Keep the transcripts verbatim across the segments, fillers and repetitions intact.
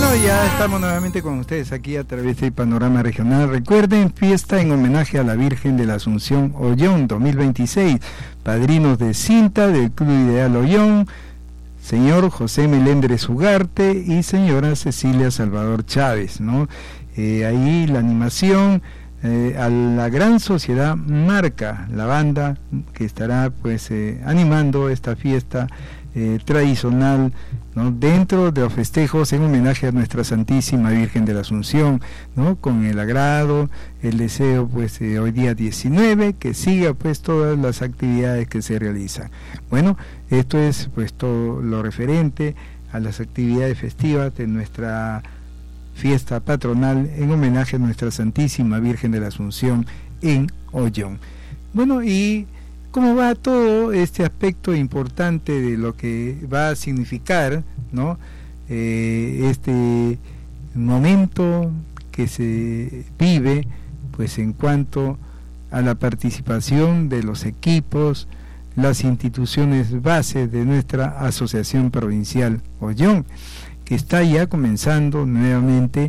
Bueno, ya estamos nuevamente con ustedes aquí a través del Panorama Regional. Recuerden, fiesta en homenaje a la Virgen de la Asunción Ollón dos mil veintiséis. Padrinos de cinta del Club Ideal Ollón, señor José Melendres Ugarte y señora Cecilia Salvador Chávez, ¿no? Eh, ahí la animación eh, a la Gran Sociedad Marca, la banda que estará pues eh, animando esta fiesta eh, tradicional, ¿no? Dentro de los festejos en homenaje a nuestra Santísima Virgen de la Asunción, ¿no? Con el agrado, el deseo pues eh, hoy día diecinueve, que siga pues todas las actividades que se realizan. Bueno, esto es pues todo lo referente a las actividades festivas de nuestra fiesta patronal en homenaje a nuestra Santísima Virgen de la Asunción en Ollón. Bueno, y cómo va todo este aspecto importante de lo que va a significar, ¿no? Eh, este momento que se vive, pues en cuanto a la participación de los equipos, las instituciones bases de nuestra Asociación Provincial Ollón, que está ya comenzando nuevamente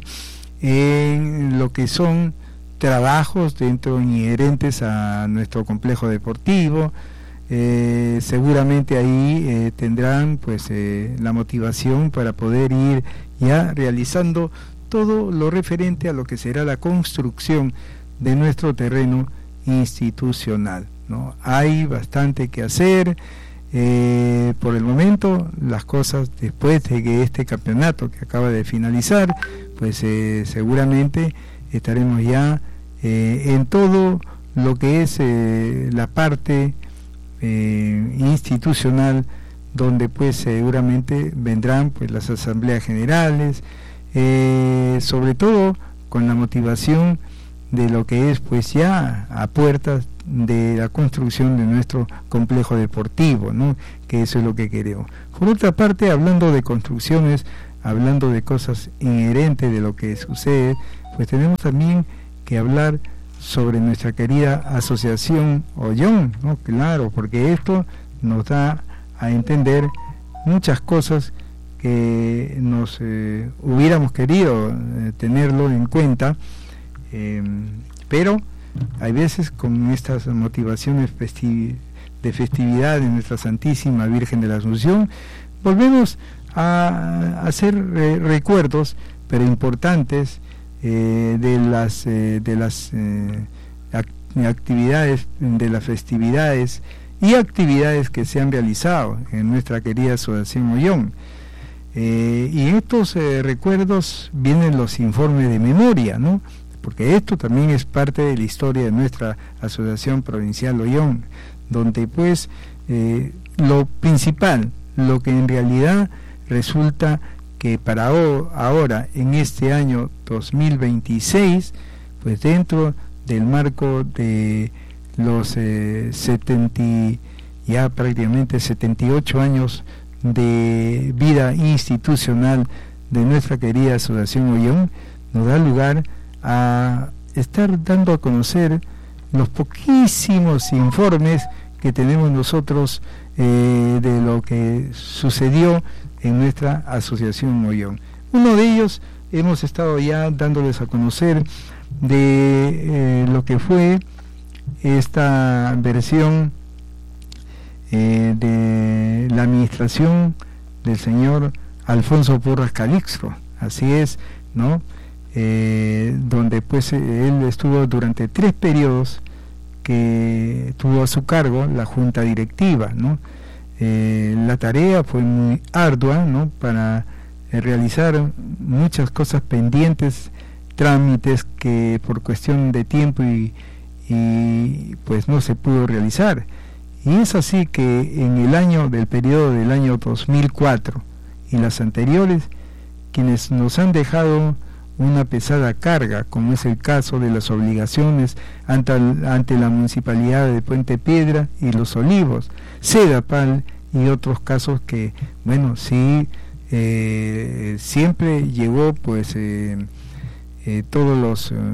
en lo que son trabajos dentro inherentes a nuestro complejo deportivo. Eh, seguramente ahí eh, tendrán pues eh, la motivación para poder ir ya realizando todo lo referente a lo que será la construcción de nuestro terreno institucional, ¿no? Hay bastante que hacer. Eh, por el momento las cosas, después de que este campeonato que acaba de finalizar, pues eh, seguramente estaremos ya eh, en todo lo que es eh, la parte eh, institucional, donde pues seguramente vendrán pues las asambleas generales, eh, sobre todo con la motivación de lo que es pues ya a puertas de la construcción de nuestro complejo deportivo, ¿no? Que eso es lo que queremos. Por otra parte, hablando de construcciones, hablando de cosas inherentes de lo que sucede, pues tenemos también que hablar sobre nuestra querida Asociación Ollón, ¿no? Claro, porque esto nos da a entender muchas cosas que nos eh, hubiéramos querido eh, tenerlo en cuenta, eh, pero hay veces con estas motivaciones festi- de festividad de nuestra Santísima Virgen de la Asunción, volvemos a hacer eh, recuerdos, pero importantes, eh, de las, eh, de las eh, act- actividades, de las festividades y actividades que se han realizado en nuestra querida Asociación Ollón. Eh, y en estos eh, recuerdos vienen los informes de memoria, ¿no? Porque esto también es parte de la historia de nuestra Asociación Provincial Ollón, donde pues eh, lo principal, lo que en realidad resulta que para ahora, en este año dos mil veintiséis, pues dentro del marco de los eh, setenta, ya prácticamente setenta y ocho años de vida institucional de nuestra querida Asociación Ollón, nos da lugar a estar dando a conocer los poquísimos informes que tenemos nosotros eh, de lo que sucedió en nuestra Asociación Ollón. Uno de ellos hemos estado ya dándoles a conocer de eh, lo que fue esta versión eh, de la administración del señor Alfonso Porras Calixto, así es, ¿no? Eh, donde pues él estuvo durante tres periodos que tuvo a su cargo la junta directiva, ¿no? Eh, la tarea fue muy ardua, ¿no? Para eh, realizar muchas cosas pendientes, trámites que por cuestión de tiempo y, y pues no se pudo realizar, y es así que en el año del periodo del año dos mil cuatro y las anteriores, quienes nos han dejado una pesada carga, como es el caso de las obligaciones ante, ante la Municipalidad de Puente Piedra y Los Olivos, Sedapal y otros casos que, bueno, sí, eh, siempre llegó pues eh, eh, todos los eh,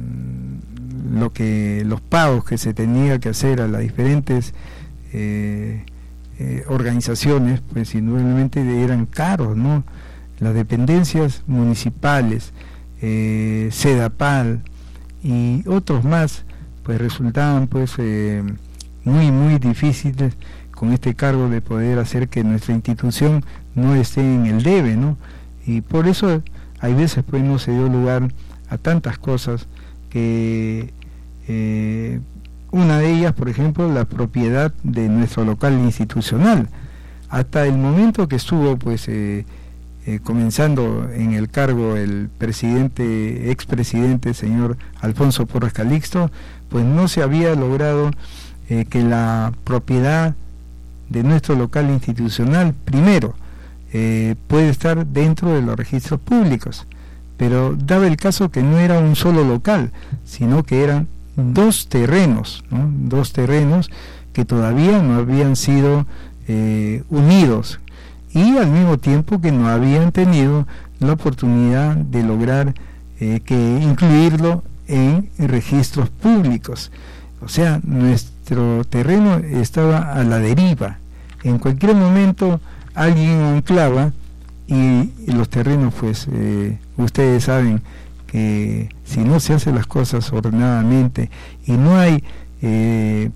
lo que los pagos que se tenía que hacer a las diferentes eh, eh, organizaciones, pues indudablemente eran caros, ¿no? las dependencias municipales, eh, Sedapal y otros más, pues resultaban pues eh, muy muy difíciles con este cargo de poder hacer que nuestra institución no esté en el debe, ¿no? Y por eso hay veces pues no se dio lugar a tantas cosas que eh, una de ellas, por ejemplo, la propiedad de nuestro local institucional. Hasta el momento que estuvo pues eh, eh, comenzando en el cargo el presidente, expresidente señor Alfonso Porras Calixto, pues no se había logrado eh, que la propiedad de nuestro local institucional, primero, eh, puede estar dentro de los registros públicos, pero daba el caso que no era un solo local, sino que eran dos terrenos, ¿no? Dos terrenos que todavía no habían sido eh, unidos y al mismo tiempo que no habían tenido la oportunidad de lograr eh, que incluirlo en registros públicos. O sea, nuestro terreno estaba a la deriva. En cualquier momento alguien anclaba y, y los terrenos, pues, eh, ustedes saben que si no se hacen las cosas ordenadamente y no hay eh,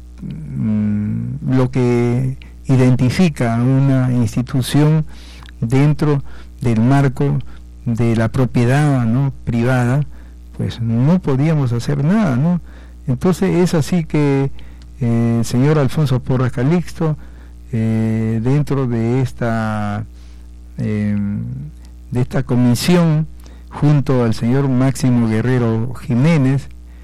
mm, lo que identifica a una institución dentro del marco de la propiedad, ¿no?, privada, pues no podíamos hacer nada, ¿no? Entonces es así que eh, el señor Alfonso Porras Calixto, eh, dentro de esta eh, de esta comisión, junto al señor Máximo Guerrero Jiménez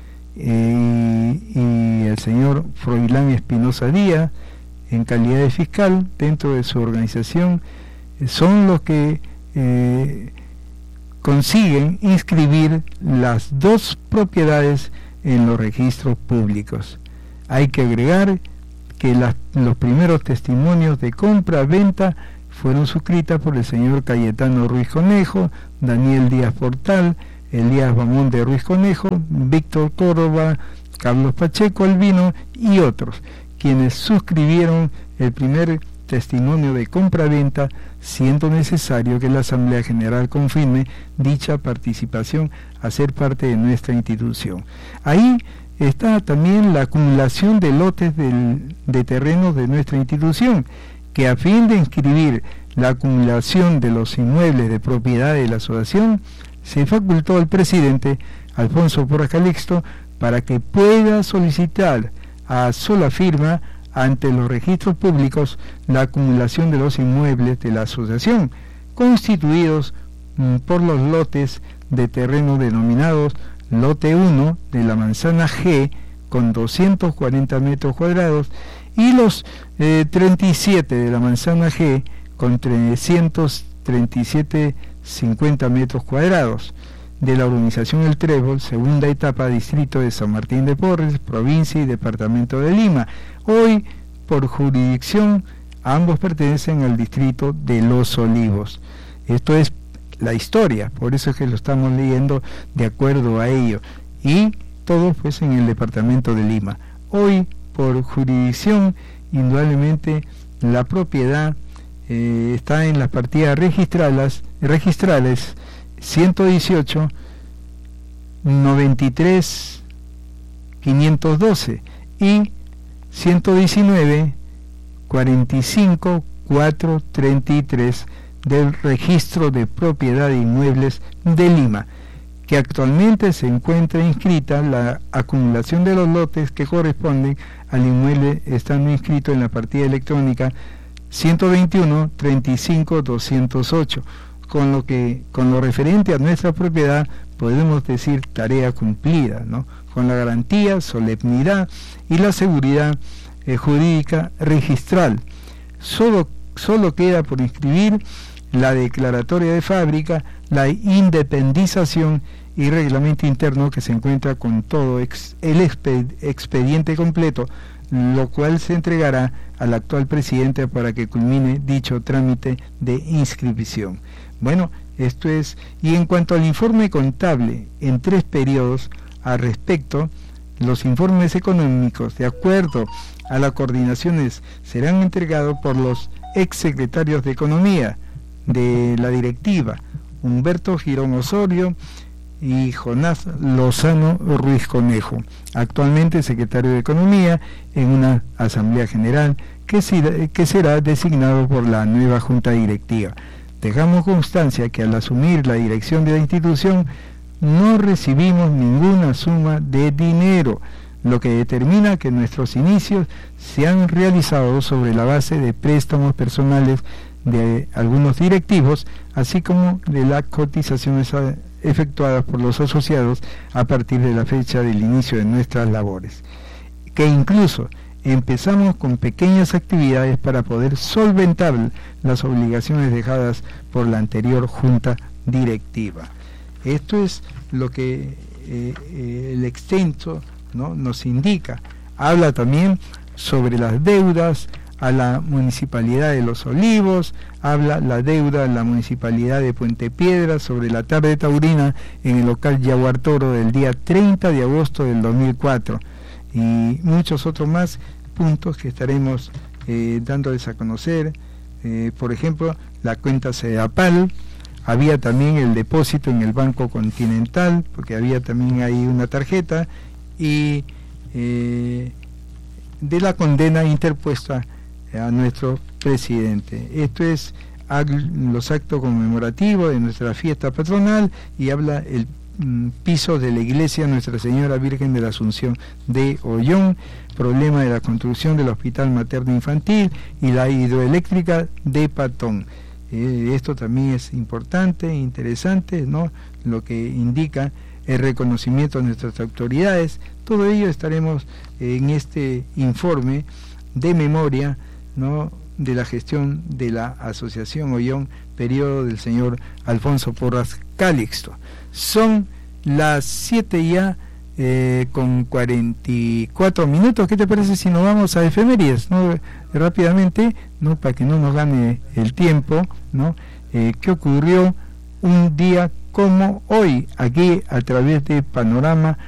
eh, y, y el señor Froilán Espinosa Díaz, en calidad de fiscal dentro de su organización, eh, son los que eh, consiguen inscribir las dos propiedades en los registros públicos. Hay que agregar que las, los primeros testimonios de compra-venta fueron suscritas por el señor Cayetano Ruiz Conejo, Daniel Díaz Portal, Elías Bamón de Ruiz Conejo, Víctor Córdoba, Carlos Pacheco Albino y otros, quienes suscribieron el primer testimonio de compra-venta, siendo necesario que la Asamblea General confirme dicha participación a ser parte de nuestra institución. Ahí está también la acumulación de lotes del, de terrenos de nuestra institución, que a fin de inscribir la acumulación de los inmuebles de propiedad de la asociación, se facultó al presidente Alfonso Porras Calixto para que pueda solicitar a sola firma ante los registros públicos la acumulación de los inmuebles de la asociación, constituidos mm, por los lotes de terreno denominados lote uno de la manzana G con doscientos cuarenta metros cuadrados y los eh, treinta y siete de la manzana G con trescientos treinta y siete cincuenta metros cuadrados de la urbanización El Trébol, segunda etapa, distrito de San Martín de Porres, provincia y departamento de Lima. Hoy, por jurisdicción, ambos pertenecen al distrito de Los Olivos. Esto es la historia, por eso es que lo estamos leyendo de acuerdo a ello. Y todo pues en el departamento de Lima. Hoy, por jurisdicción, indudablemente la propiedad eh, está en las partidas registrales, registrales ciento dieciocho, noventa y tres, quinientos doce y ciento diecinueve, cuarenta y cinco, cuatrocientos treinta y tres del registro de propiedad de inmuebles de Lima, que actualmente se encuentra inscrita la acumulación de los lotes que corresponden al inmueble estando inscrito en la partida electrónica ciento veintiuno, treinta y cinco, doscientos ocho, con lo que con lo referente a nuestra propiedad podemos decir tarea cumplida, ¿no?, con la garantía, solemnidad y la seguridad eh, jurídica registral. Solo, solo queda por inscribir la declaratoria de fábrica, la independización y reglamento interno, que se encuentra con todo ex, el expediente completo, lo cual se entregará al actual presidente para que culmine dicho trámite de inscripción. Bueno, esto es, y en cuanto al informe contable en tres periodos al respecto, los informes económicos, de acuerdo a las coordinaciones, serán entregados por los exsecretarios de Economía, de la directiva, Humberto Girón Osorio y Jonás Lozano Ruiz Conejo, actualmente secretario de Economía, en una asamblea general que, que será designado por la nueva junta directiva. Dejamos constancia que al asumir la dirección de la institución no recibimos ninguna suma de dinero, lo que determina que nuestros inicios se han realizado sobre la base de préstamos personales de algunos directivos, así como de las cotizaciones efectuadas por los asociados a partir de la fecha del inicio de nuestras labores, que incluso empezamos con pequeñas actividades para poder solventar las obligaciones dejadas por la anterior junta directiva. Esto es lo que eh, eh, el extenso, ¿no?, nos indica. Habla también sobre las deudas a la Municipalidad de Los Olivos, habla la deuda a la Municipalidad de Puente Piedra sobre la tarde taurina en el local Yaguar Toro del día treinta de agosto del dos mil cuatro, y muchos otros más puntos que estaremos eh, dándoles a conocer. Eh, por ejemplo, la cuenta CEDAPAL, había también el depósito en el Banco Continental, porque había también ahí una tarjeta, y eh, de la condena interpuesta a nuestro presidente. Esto es los actos conmemorativos de nuestra fiesta patronal, y habla el mm, piso de la iglesia Nuestra Señora Virgen de la Asunción de Ollón, problema de la construcción del hospital materno infantil y la hidroeléctrica de Patón. Eh, esto también es importante, interesante, ¿no?, lo que indica el reconocimiento de nuestras autoridades. Todo ello estaremos en este informe de memoria, ¿no?, de la gestión de la Asociación Ollón, periodo del señor Alfonso Porras Calixto. Son las siete ya eh, con cuarenta y cuatro minutos. ¿Qué te parece si nos vamos a efemérides, ¿no?, rápidamente, ¿no?, para que no nos gane el tiempo, ¿no? Eh, ¿Qué ocurrió un día como hoy aquí a través de Panorama